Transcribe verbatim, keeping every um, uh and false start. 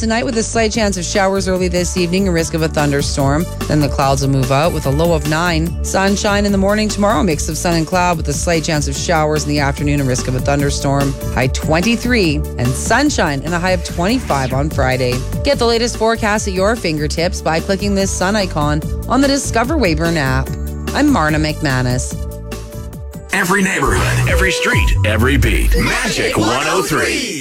tonight with a slight chance of showers early this evening and risk of a thunderstorm. Then the clouds will move out with a low of nine. Sunshine in the morning tomorrow, mix of sun and cloud with a slight chance of showers in the afternoon and risk of a thunderstorm. High twenty-three and sunshine and a high of twenty-five on Friday. Get the latest forecast at your fingertips by clicking this sun icon on the Discover Weyburn app. I'm Marna McManus. Every neighborhood, every street, every beat. Magic one oh three.